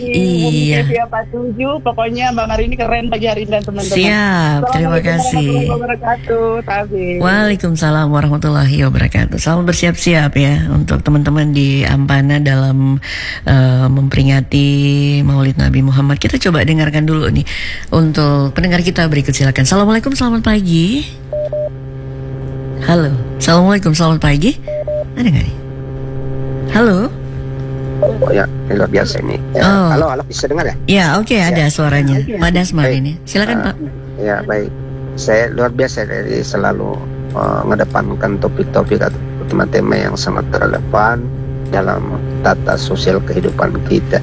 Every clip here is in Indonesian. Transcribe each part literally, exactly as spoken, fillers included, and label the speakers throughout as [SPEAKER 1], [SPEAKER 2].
[SPEAKER 1] Bumi
[SPEAKER 2] Iya.
[SPEAKER 1] T V apa tujuh, pokoknya Bang Ari ini keren pagi hari ini dan teman-teman.
[SPEAKER 2] Siap, terima
[SPEAKER 1] Assalamualaikum
[SPEAKER 2] kasih.
[SPEAKER 1] warahmatullahi wabarakatuh. Taufik.
[SPEAKER 2] Waalaikumsalam warahmatullahi wabarakatuh. Selalu bersiap-siap ya untuk teman-teman di Ampana dalam uh, memperingati Maulid Nabi Muhammad. Kita coba dengarkan dulu nih untuk pendengar kita berikut, silakan. Assalamualaikum, selamat pagi. Halo, assalamualaikum, selamat pagi. Ada nggak nih? Halo.
[SPEAKER 3] Oh ya, ini luar biasa ini. Ya,
[SPEAKER 2] Oh.
[SPEAKER 3] Halo, halo, bisa dengar ya?
[SPEAKER 2] Ya, oke, ada suaranya.
[SPEAKER 1] Oke.
[SPEAKER 2] Pak Dasman
[SPEAKER 3] Baik.
[SPEAKER 2] ini. Silakan,
[SPEAKER 3] Ah,
[SPEAKER 2] Pak.
[SPEAKER 3] Ya, baik. Saya luar biasa dari selalu uh, mengedepankan topik-topik atau tema-tema yang sangat relevan dalam tata sosial kehidupan kita.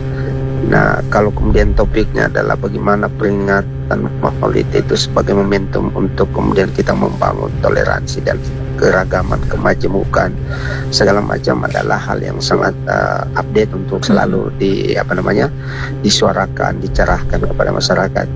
[SPEAKER 3] Nah, kalau kemudian topiknya adalah bagaimana peringatan Maulid itu sebagai momentum untuk kemudian kita membangun toleransi dan keragaman, kemajemukan, segala macam adalah hal yang sangat uh, update untuk selalu di apa namanya disuarakan, dicerahkan kepada masyarakat.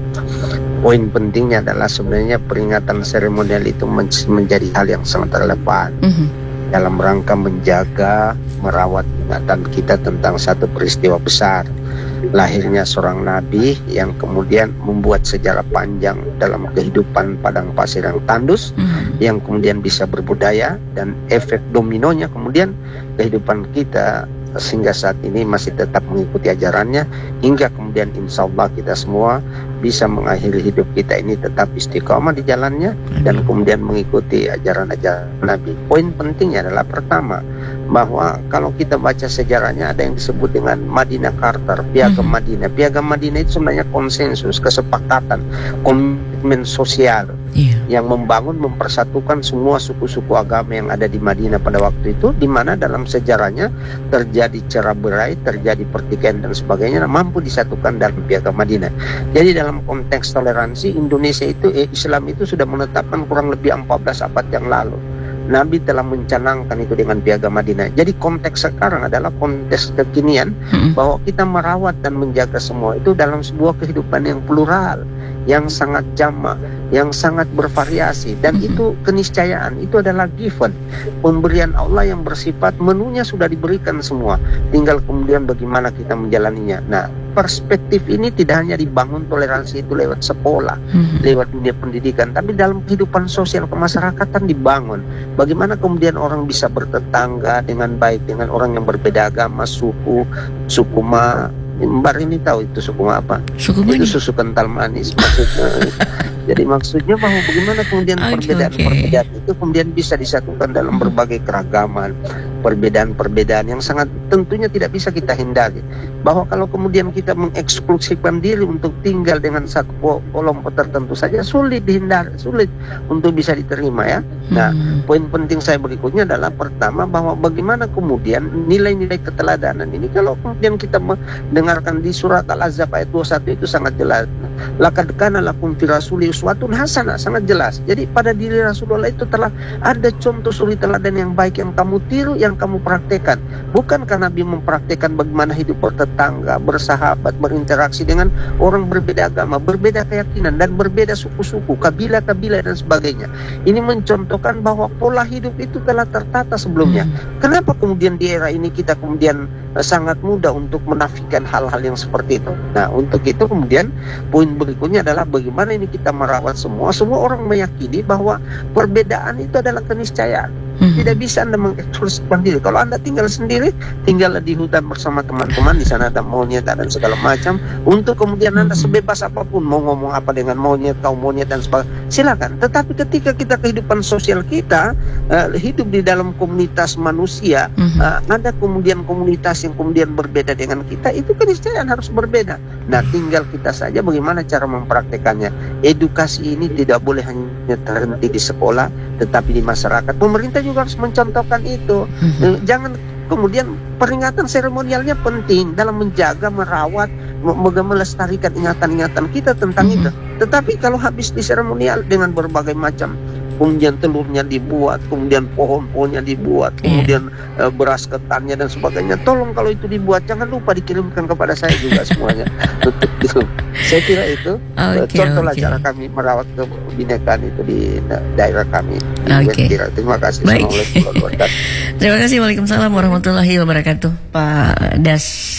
[SPEAKER 3] Poin pentingnya adalah sebenarnya peringatan seremonial itu men- menjadi hal yang sangat relevan
[SPEAKER 2] Mhm.
[SPEAKER 3] dalam rangka menjaga, merawat ingatan kita tentang satu peristiwa besar, lahirnya seorang nabi yang kemudian membuat sejarah panjang dalam kehidupan padang pasir yang tandus,
[SPEAKER 2] Mhm.
[SPEAKER 3] yang kemudian bisa berbudaya, dan efek dominonya kemudian kehidupan kita sehingga saat ini masih tetap mengikuti ajarannya, hingga kemudian insya Allah kita semua bisa mengakhiri hidup kita ini tetap istiqomah di jalannya dan kemudian mengikuti ajaran-ajaran Nabi. Poin pentingnya adalah pertama, bahwa kalau kita baca sejarahnya ada yang disebut dengan Madinah Charter, Piagam
[SPEAKER 2] Mhm.
[SPEAKER 3] Madinah. Piagam Madinah itu sebenarnya konsensus, kesepakatan, komitmen sosial
[SPEAKER 2] Iya.
[SPEAKER 3] yang membangun, mempersatukan semua suku-suku agama yang ada di Madinah pada waktu itu, di mana dalam sejarahnya terjadi cerai berai, terjadi pertikaian dan sebagainya, nah, mampu disatukan dalam Piagam Madinah. Jadi dalam konteks toleransi, Indonesia itu, eh, Islam itu sudah menetapkan kurang lebih empat belas abad yang lalu. Nabi telah mencanangkan itu dengan Piagam Madinah. Jadi konteks sekarang adalah konteks kekinian,
[SPEAKER 2] Mhm.
[SPEAKER 3] bahwa kita merawat dan menjaga semua itu dalam sebuah kehidupan yang plural, yang sangat jamak, yang sangat bervariasi, dan
[SPEAKER 2] Mhm.
[SPEAKER 3] itu keniscayaan, itu adalah given, pemberian Allah yang bersifat menunya sudah diberikan semua, tinggal kemudian bagaimana kita menjalaninya. Nah, perspektif ini tidak hanya dibangun toleransi itu lewat sekolah,
[SPEAKER 2] Mhm.
[SPEAKER 3] lewat dunia pendidikan, tapi dalam kehidupan sosial kemasyarakatan dibangun. Bagaimana kemudian orang bisa bertetangga dengan baik dengan orang yang berbeda agama, suku, suku ma. Mbak ini tahu itu suku ma apa?
[SPEAKER 2] Suku
[SPEAKER 3] Itu
[SPEAKER 2] mana?
[SPEAKER 3] susu kental manis maksudnya. Jadi maksudnya bahwa bagaimana kemudian
[SPEAKER 2] Oke,
[SPEAKER 3] perbedaan-perbedaan itu kemudian bisa disatukan dalam berbagai keragaman, perbedaan-perbedaan yang sangat tentunya tidak bisa kita hindari. Bahwa kalau kemudian kita mengeksklusifkan diri untuk tinggal dengan satu kelompok tertentu saja, sulit dihindari, sulit untuk bisa diterima ya. Nah,
[SPEAKER 2] Mhm.
[SPEAKER 3] poin penting saya berikutnya adalah pertama, bahwa bagaimana kemudian nilai-nilai keteladanan ini, kalau kemudian kita mendengarkan di surat Al-Ahzab ayat dua puluh satu itu sangat jelas. Laqad kana lakum fi rasuli uswatun hasanah, sangat jelas. Jadi pada diri Rasulullah itu telah ada contoh suri teladan yang baik yang kamu tiru, yang kamu praktekkan. Bukankah Nabi mempraktekkan bagaimana hidup bertetangga, bersahabat, berinteraksi dengan orang berbeda agama, berbeda keyakinan, dan berbeda suku-suku, kabilah-kabilah dan sebagainya. Ini mencontohkan bahwa pola hidup itu telah tertata sebelumnya.
[SPEAKER 2] Mhm.
[SPEAKER 3] Kenapa kemudian di era ini kita kemudian eh, sangat mudah untuk menafikan hal-hal yang seperti itu? Nah, untuk itu kemudian poin berikutnya adalah bagaimana ini kita merawat semua. Semua orang meyakini bahwa perbedaan itu adalah keniscayaan.
[SPEAKER 2] Mhm.
[SPEAKER 3] Tidak bisa Anda mengeksklusifkan diri. Kalau Anda tinggal sendiri, tinggallah di hutan bersama teman-teman, di sana ada monyet dan segala macam. Untuk kemudian Anda
[SPEAKER 2] Mhm.
[SPEAKER 3] sebebas apapun mau ngomong apa dengan monyet, kaum monyet dan sebagainya, silakan. Tetapi ketika kita kehidupan sosial kita eh, hidup di dalam komunitas manusia,
[SPEAKER 2] Mhm.
[SPEAKER 3] eh, ada kemudian komunitas yang kemudian berbeda dengan kita, itu keniscayaan harus berbeda. Nah, tinggal kita saja bagaimana cara mempraktekannya. Edukasi ini tidak boleh hanya terhenti di sekolah, tetapi di masyarakat. Pemerintah juga harus mencontohkan itu.
[SPEAKER 2] Mhm.
[SPEAKER 3] Eh, Jangan kemudian peringatan seremonialnya penting dalam menjaga, merawat, me- me- melestarikan ingatan-ingatan kita tentang
[SPEAKER 2] Mhm.
[SPEAKER 3] itu. Tetapi kalau habis di seremonial dengan berbagai macam, kemudian telurnya dibuat, kemudian pohon-pohonnya dibuat,
[SPEAKER 2] Iya.
[SPEAKER 3] kemudian eh, beras ketannya dan sebagainya. Tolong kalau itu dibuat, jangan lupa dikirimkan kepada saya juga semuanya. Untuk itu, saya kira itu eh,
[SPEAKER 2] Oke,
[SPEAKER 3] contohlah
[SPEAKER 2] oke.
[SPEAKER 3] cara kami merawat kebinekaan itu di da- daerah kami.
[SPEAKER 2] Oke.
[SPEAKER 3] Kira. Terima kasih.
[SPEAKER 2] Baik.
[SPEAKER 3] Assalamualaikum warahmatullahi wabarakatuh.
[SPEAKER 2] Terima kasih. Waalaikumsalam warahmatullahi wabarakatuh, Pak Das.